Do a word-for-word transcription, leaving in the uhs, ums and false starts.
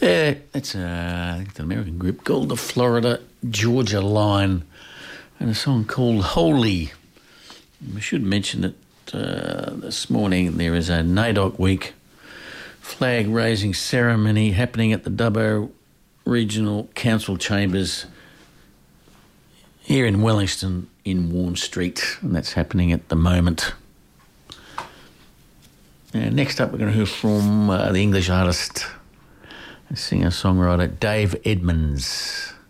Yeah, it's, a, it's an American group called the Florida Georgia Line, and a song called Holy. We should mention that uh, this morning there is a NAIDOC Week flag raising ceremony happening at the Dubbo Regional Council Chambers here in Wellington in Warren Street, and that's happening at the moment. And next up we're going to hear from uh, the English artist and singer-songwriter Dave Edmunds.